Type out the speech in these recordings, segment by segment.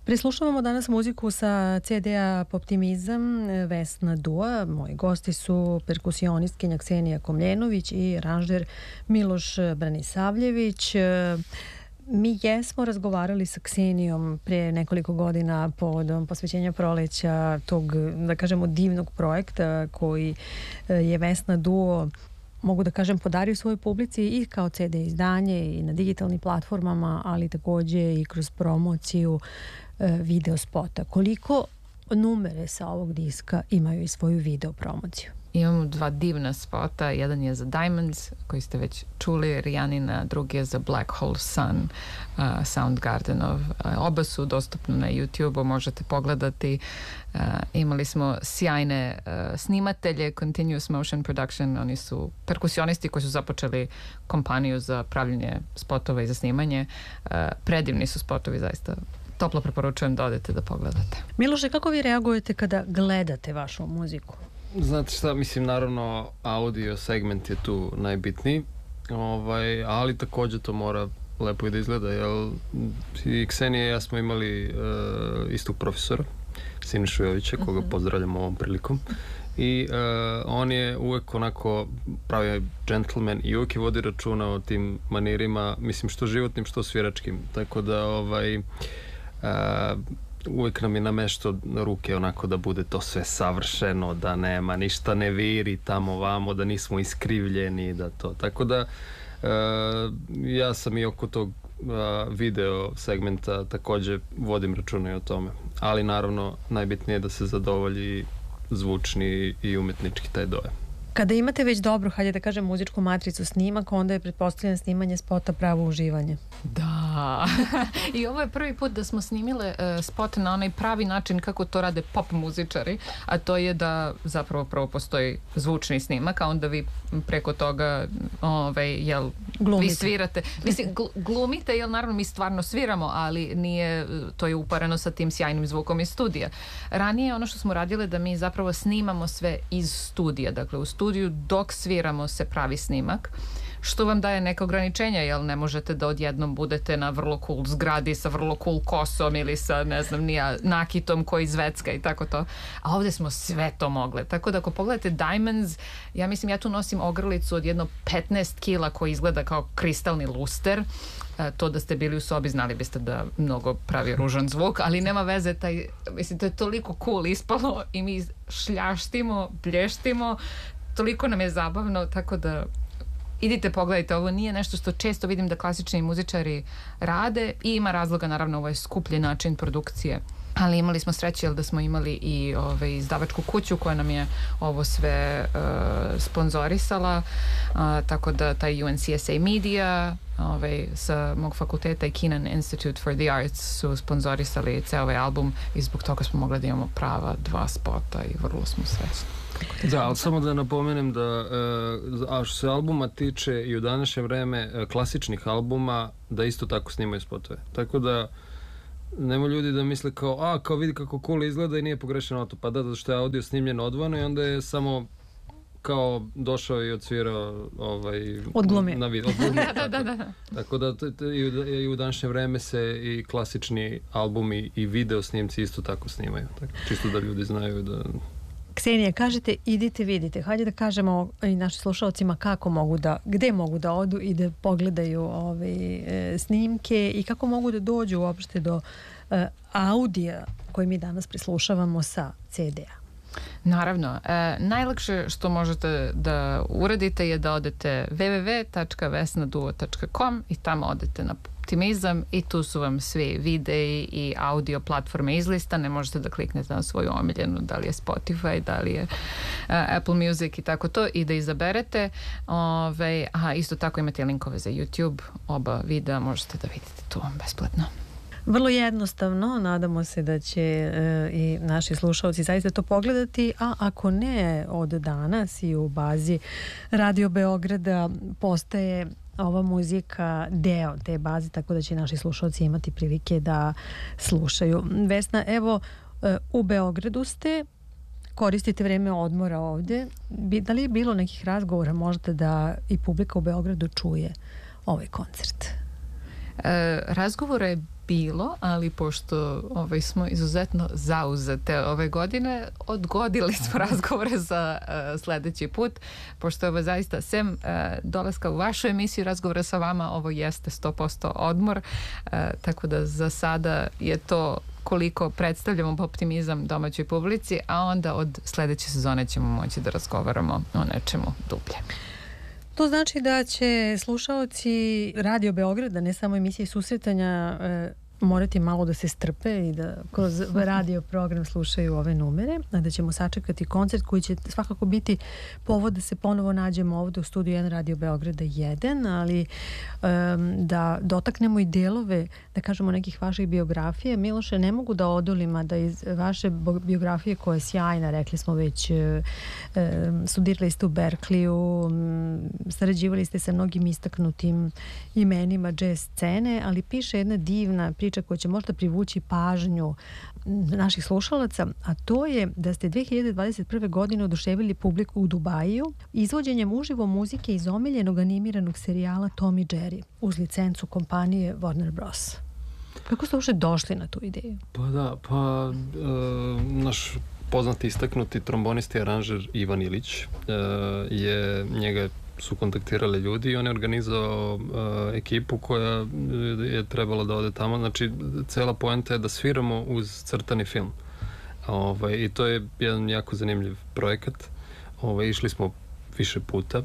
Prislušavamo danas muziku sa CD-a Poptimizam Vesna Dua. Moji gosti su perkusionistkinja Ksenija Komljenović i aranžer Miloš Branisavljević. Mi jesmo razgovarali sa Ksenijom pre nekoliko godina povodom posvećenja proleća tog, da kažemo, divnog projekta koji je Vesna Duo, mogu da kažem, podario svojoj publici i kao CD izdanje i na digitalnim platformama, ali takođe i kroz promociju video spota. Koliko numere sa ovog diska imaju i svoju video promociju? Imamo dva divna spota, jedan je za Diamonds, koji ste već čuli, Rijanina, drugi je za Black Hole Sun, Soundgardenov. Oba su dostupne na YouTube-u, možete pogledati. Imali smo sjajne snimatelje, Continuous Motion Production, oni su perkusionisti koji su započeli kompaniju za pravljenje spotova i za snimanje. Predivni su spotovi, zaista. Toplo preporučujem da odete da pogledate. Miloše, kako vi reagujete kada gledate vašu muziku? Znate šta, mislim, naravno audio segment je tu najbitniji, ali takođe to mora lepo i da izgleda, jer i Ksenija i ja smo imali istog profesora, Sinišu Jovića, koga pozdravljam ovom prilikom, i on je uvek onako pravi gentleman i uvek je vodi računa o tim manirima, mislim, što životnim, što sviračkim, tako da uvek nam je namešto na ruke onako da bude to sve savršeno, da nema ništa ne viri tamo vamo, da nismo iskrivljeni, da to, tako da ja sam i oko tog video segmenta takođe vodim računa i o tome, ali naravno najbitnije je da se zadovolji zvučni i umetnički taj dojam. Kada imate već dobro, hajde da kažem, muzičku matricu snimak, onda je pretpostavljeno snimanje spota pravo uživanje. Da. I ovo je prvi put da smo snimile spot na onaj pravi način kako to rade pop muzičari, a to je da zapravo prvo postoji zvučni snimak, a onda vi preko toga vi svirate. Mislim, glumite, jer naravno mi stvarno sviramo, ali nije, to je upareno sa tim sjajnim zvukom iz studija. Ranije ono što smo radile da mi zapravo snimamo sve iz studija, dakle u studiju dok sviramo se pravi snimak, što vam daje neka ograničenja, jer ne možete da odjednom budete na vrlo cool zgradi sa vrlo cool kosom ili sa, ne znam, nakitom koji zvecka i tako to. A ovde smo sve to mogle. Tako da ako pogledate Diamonds, ja mislim, ja tu nosim ogrlicu od jedno 15 kila koji izgleda kao kristalni luster. To da ste bili u sobi znali biste da mnogo pravi ružan zvuk, ali nema veze, mislim, to je toliko cool ispalo i mi šljaštimo, blještimo, toliko nam je zabavno, tako da idite pogledajte, ovo nije nešto što često vidim da klasični muzičari rade i ima razloga, naravno, ovo je skuplji način produkcije, ali imali smo sreće da smo imali i izdavačku kuću koja nam je ovo sve sponzorisala, tako da taj UNCSA Media sa mog fakulteta i Kenan Institute for the Arts su sponzorisali ceo ovaj album i zbog toga smo mogli da imamo prava dva spota i vrlo smo srećni. Da, ali samo da napomenem da što se albuma tiče i u današnje vreme klasičnih albuma, da isto tako snimaju spotove. Tako da nema ljudi da misle kao vidi kako cool izgleda i nije pogrešeno to. Pa da, zato što je audio snimljen odvojeno i onda je samo kao došao i odsvirao odglumio na video. Da. Tako da i u današnje vreme se i klasični albumi i video snimci isto tako snimaju. Tako, čisto da ljudi znaju da... Ksenija, kažete idite vidite, hajde da kažemo i našim slušalcima gde mogu da odu i da pogledaju snimke i kako mogu da dođu uopšte do audija koji mi danas prislušavamo sa CD-a. Naravno, najlakše što možete da uradite je da odete www.vesnaduo.com i tamo odete na Optimizam i tu su vam svi videi i audio platforme izlistane, možete da kliknete na svoju omiljenu, da li je Spotify, da li je Apple Music i tako to, i da izaberete. Isto tako imate linkove za YouTube, oba videa možete da vidite tu besplatno. Vrlo jednostavno, nadamo se da će i naši slušalci zaista to pogledati, a ako ne, od danas i u bazi Radio Beograda postaje ova muzika deo te baze, tako da će naši slušalci imati prilike da slušaju. Vesna, evo, u Beogradu ste, koristite vreme odmora ovde. Da li je bilo nekih razgovora možda da i publika u Beogradu čuje ovaj koncert? Razgovora je bilo, ali pošto smo izuzetno zauzete ove godine, odgodili smo razgovore za sledeći put, pošto je ovo zaista sem dolaska u vašu emisiju, razgovore sa vama, ovo jeste 100% odmor, tako da za sada je to koliko predstavljamo optimizam domaćoj publici, a onda od sledeće sezone ćemo moći da razgovaramo o nečemu dublje. To znači da će slušaoci Radio Beograda, ne samo emisije susretanja, morati malo da se strpe i da kroz radio program slušaju ove numere, a da ćemo sačekati koncert koji će svakako biti povod da se ponovo nađemo ovde u studiju 1 Radio Beograda 1, ali da dotaknemo i delove, da kažemo, nekih vaših biografija. Miloše, ne mogu da odolim, a da iz vaše biografije koja je sjajna, rekli smo već, studirali ste u Berkleyu, sarađivali ste sa mnogim istaknutim imenima jazz scene, ali piše jedna divna priča koja će možda privući pažnju naših slušalaca, a to je da ste 2021. godine oduševili publiku u Dubaju izvođenjem uživo muzike iz omiljenog animiranog serijala Tom i Jerry uz licencu kompanije Warner Bros. Kako ste uopšte došli na tu ideju? Naš poznati istaknuti trombonisti i aranžer Ivan Ilić njega su kontaktirali ljudi i on je organizao ekipu koja je trebala da ode tamo. Znači, cela poenta je da sviramo uz crtani film. I to je jedan jako zanimljiv projekat. Išli smo više puta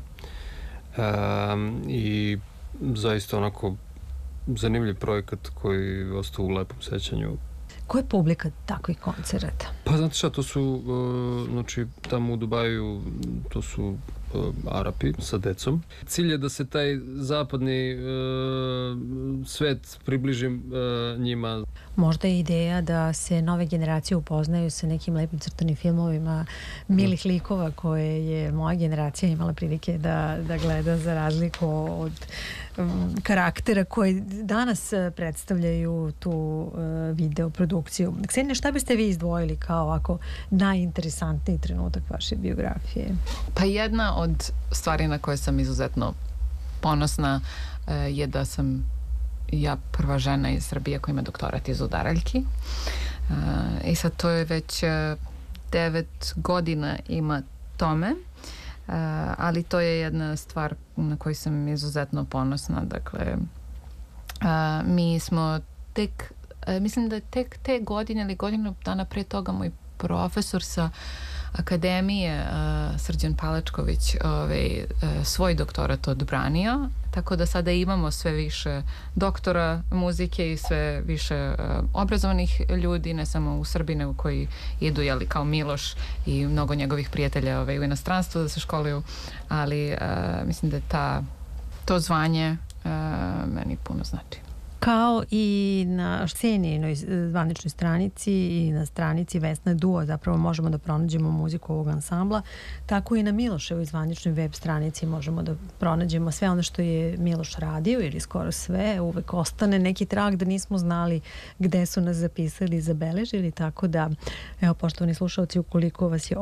i zaista onako zanimljiv projekat koji je ostao u lepom sećanju. Ko je publika takvih koncerata? Pa znate šta, to su znači tamo u Dubaju to su Arapi sa decom. Cilj je da se taj zapadni svet približi njima. Možda je ideja da se nove generacije upoznaju sa nekim lepim crtanim filmovima milih likova koje je moja generacija imala prilike da gleda, za razliku od karaktera koji danas predstavljaju tu video produkciju. Ksenija, šta biste vi izdvojili kao ovako najinteresantniji trenutak vaše biografije? Pa jedna od stvari na koje sam izuzetno ponosna je da sam ja prva žena iz Srbije koja ima doktorat iz udaraljki. I sad to je već 9 godina ima tome. Ali to je jedna stvar na koju sam izuzetno ponosna. Dakle, mi smo tek, mislim da je tek te godine ili godinu dana pre toga moj profesor sa akademije Srđan Palačković svoj doktorat odbranio, tako da sada imamo sve više doktora muzike i sve više obrazovanih ljudi, ne samo u Srbiji, nego koji idu kao Miloš i mnogo njegovih prijatelja u inostranstvu da se školuju, ali mislim da je to zvanje meni puno znači. Kao i na Ksenijinoj zvaničnoj stranici i na stranici Vesna Duo zapravo možemo da pronađemo muziku ovog ansambla, tako i na Miloševoj zvaničnoj web stranici možemo da pronađemo sve ono što je Miloš radio ili skoro sve. Uvek ostane neki trag da nismo znali gde su nas zapisali i zabeležili, tako da, evo, poštovani slušalci, ukoliko vas je